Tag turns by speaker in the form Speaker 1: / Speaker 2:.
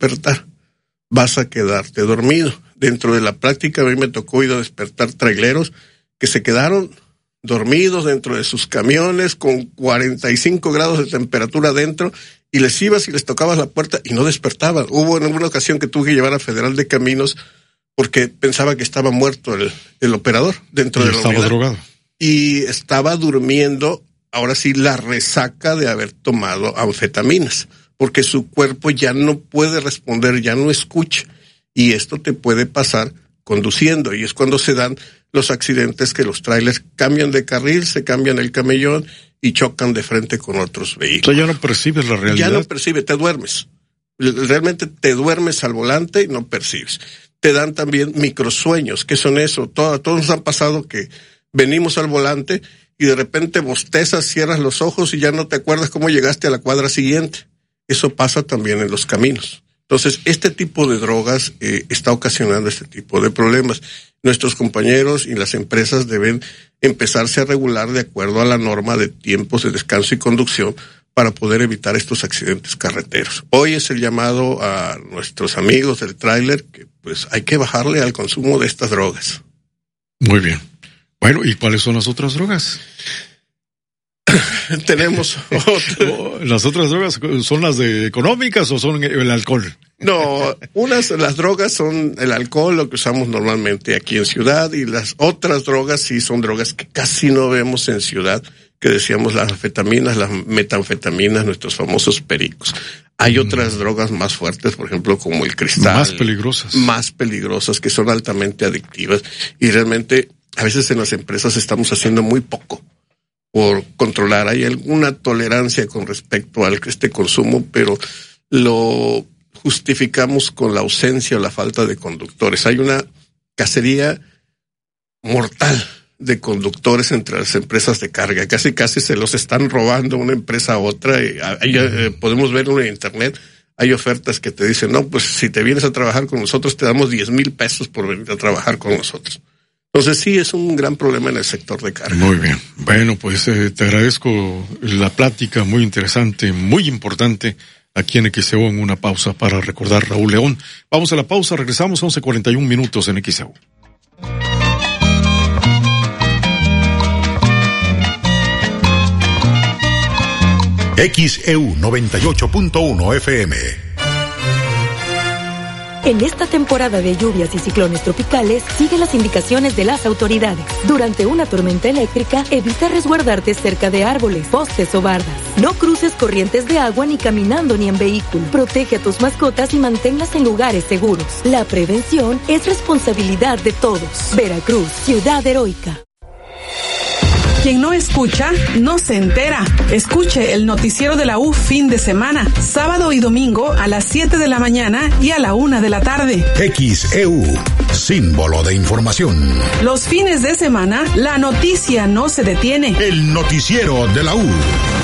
Speaker 1: despertar, vas a quedarte dormido. Dentro de la práctica a mí me tocó ir a despertar traileros que se quedaron dormidos dentro de sus camiones con 45 grados de temperatura adentro, y les ibas y les tocabas la puerta y no despertaban. Hubo en alguna ocasión que tuve que llevar a Federal de Caminos porque pensaba que estaba muerto el operador dentro de la unidad.
Speaker 2: Estaba drogado.
Speaker 1: Y estaba durmiendo, ahora sí, la resaca de haber tomado anfetaminas, porque su cuerpo ya no puede responder, ya no escucha, y esto te puede pasar conduciendo, y es cuando se dan los accidentes que los trailers cambian de carril, se cambian el camellón y chocan de frente con otros vehículos.
Speaker 2: O sea, ya no percibes la realidad.
Speaker 1: Ya no percibes, te duermes. Realmente te duermes al volante y no percibes. Te dan también microsueños. ¿Qué son eso? Todos nos han pasado que venimos al volante y de repente bostezas, cierras los ojos y ya no te acuerdas cómo llegaste a la cuadra siguiente. Eso pasa también en los caminos. Entonces, este tipo de drogas está ocasionando este tipo de problemas. Nuestros compañeros y las empresas deben empezarse a regular de acuerdo a la norma de tiempos de descanso y conducción para poder evitar estos accidentes carreteros. Hoy es el llamado a nuestros amigos del tráiler que pues hay que bajarle al consumo de estas drogas.
Speaker 2: Muy bien. Bueno, ¿y cuáles son las otras drogas?
Speaker 1: Tenemos
Speaker 2: ¿Las otras drogas son las económicas o son el alcohol?
Speaker 1: No, las drogas son el alcohol, lo que usamos normalmente aquí en ciudad, y las otras drogas sí son drogas que casi no vemos en ciudad, que decíamos las anfetaminas, las metanfetaminas, nuestros famosos pericos. Hay otras drogas más fuertes, por ejemplo, como el cristal. Más peligrosas, que son altamente adictivas, y realmente a veces en las empresas estamos haciendo muy poco por controlar. Hay alguna tolerancia con respecto al este consumo, pero lo justificamos con la ausencia o la falta de conductores. Hay una cacería mortal de conductores entre las empresas de carga. Casi se los están robando una empresa a otra. Podemos ver en internet, hay ofertas que te dicen, no, pues si te vienes a trabajar con nosotros te damos 10,000 pesos por venir a trabajar con nosotros. Entonces sí, es un gran problema en el sector de carga.
Speaker 2: Muy bien. Bueno, pues te agradezco la plática, muy interesante, muy importante, aquí en XEU, en una pausa para recordar Raúl León. Vamos a la pausa, regresamos 11:41 minutos en XEU.
Speaker 3: XEU 98.1 FM.
Speaker 4: En esta temporada de lluvias y ciclones tropicales, sigue las indicaciones de las autoridades. Durante una tormenta eléctrica, evita resguardarte cerca de árboles, postes o bardas. No cruces corrientes de agua ni caminando ni en vehículo. Protege a tus mascotas y manténlas en lugares seguros. La prevención es responsabilidad de todos. Veracruz, ciudad heroica.
Speaker 5: Quien no escucha, no se entera. Escuche el noticiero de la U fin de semana, sábado y domingo a las 7 de la mañana y a la 1 de la tarde.
Speaker 3: XEU, símbolo de información.
Speaker 5: Los fines de semana, la noticia no se detiene.
Speaker 3: El noticiero de la U.